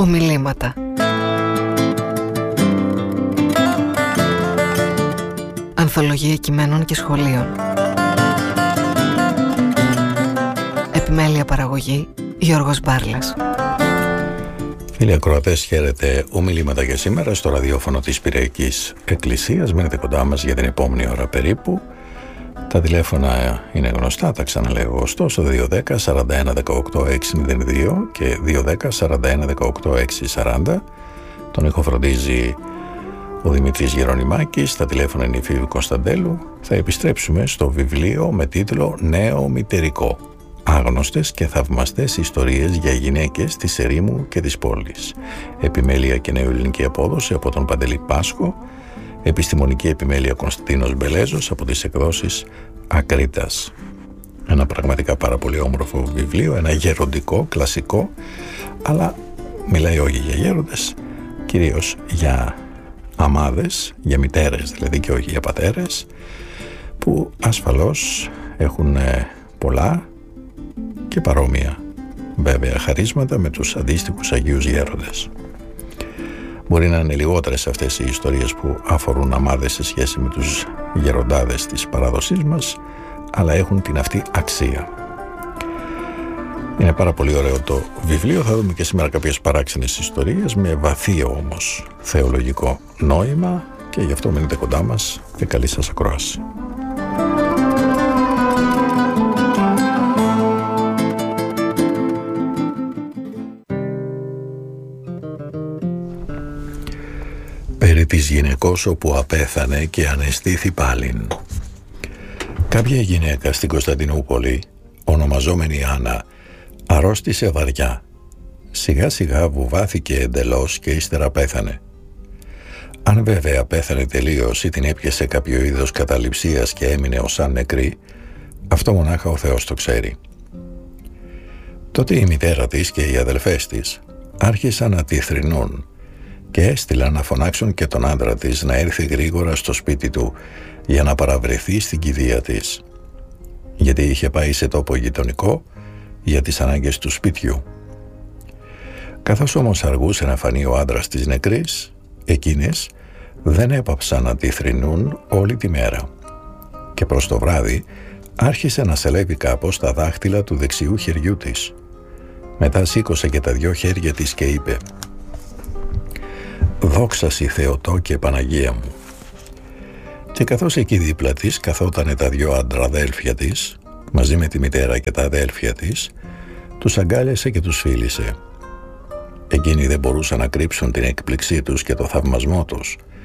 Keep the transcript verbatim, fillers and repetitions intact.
Ομιλήματα. Ανθολογία κειμένων και σχολείων. Επιμέλεια παραγωγή Γιώργος Μπάρλας. Φίλοι ακροατές, χαίρετε. Ομιλήματα για σήμερα στο ραδιόφωνο της Πειραϊκής Εκκλησίας. Μείνετε κοντά μας για την επόμενη ώρα περίπου. Τα τηλέφωνα είναι γνωστά, τα ξαναλέγω ωστόσο, δύο δέκα σαράντα ένα δεκαοκτώ εξακόσια δύο και δύο δέκα σαράντα ένα δεκαοκτώ εξακόσια σαράντα. Τον ήχο φροντίζει ο Δημήτρης Γερονιμάκης, τα τηλέφωνα είναι η Φίβη Κωνσταντέλου. Θα επιστρέψουμε στο βιβλίο με τίτλο «Νέο Μητερικό. Άγνωστες και θαυμαστές ιστορίες για γυναίκες της ερήμου και της πόλης». Επιμέλεια και νεοελληνική απόδοση από τον Παντελή Πάσχο. Επιστημονική επιμέλεια Κωνσταντίνος Μπελέζος από τις εκδόσεις Ακρίτας. Ένα πραγματικά πάρα πολύ όμορφο βιβλίο, ένα γεροντικό, κλασικό, αλλά μιλάει όχι για γέροντες, κυρίως για αμάδες, για μητέρες δηλαδή και όχι για πατέρες, που ασφαλώς έχουν πολλά και παρόμοια βέβαια χαρίσματα με τους αντίστοιχους Αγίους Γέροντες. Μπορεί να είναι λιγότερες αυτές οι ιστορίες που αφορούν αμάδες σε σχέση με τους γεροντάδες της παράδοσής μας, αλλά έχουν την αυτή αξία. Είναι πάρα πολύ ωραίο το βιβλίο. Θα δούμε και σήμερα κάποιες παράξενες ιστορίες με βαθύ όμως θεολογικό νόημα και γι' αυτό μείνετε κοντά μας και καλή σας ακρόαση. Περί της γυναικός όπου απέθανε και αναισθήθη πάλιν. Κάποια γυναίκα στην Κωνσταντινούπολη, ονομαζόμενη Άννα, αρρώστησε βαριά. Σιγά σιγά βουβάθηκε εντελώς και ύστερα πέθανε. Αν βέβαια πέθανε τελείως ή την έπιασε κάποιο είδος καταληψίας και έμεινε ως αν νεκρή, αυτό μονάχα ο Θεός το ξέρει. Τότε η μητέρα της και οι αδελφές της άρχισαν να τη θρηνούν και έστειλαν να φωνάξουν και τον άντρα της να έρθει γρήγορα στο σπίτι του για να παραβρεθεί στην κηδεία της, γιατί είχε πάει σε τόπο γειτονικό για τις ανάγκες του σπιτιού. Καθώς όμως αργούσε να φανεί ο άντρας της νεκρής, εκείνες δεν έπαψαν να τη θρηνούν όλη τη μέρα και προς το βράδυ άρχισε να σελεύει κάπως τα δάχτυλα του δεξιού χεριού της. Μετά σήκωσε και τα δυο χέρια της και είπε: «Δόξα σοι Θεοτό και Παναγία μου». Και καθώς εκεί δίπλα της καθότανε τα δυο αντραδέλφια της, μαζί με τη μητέρα και τα αδέλφια της, τους αγκάλιασε και τους φίλησε. Εκείνοι δεν μπορούσαν να κρύψουν την έκπληξή τους και το θαυμασμό τους,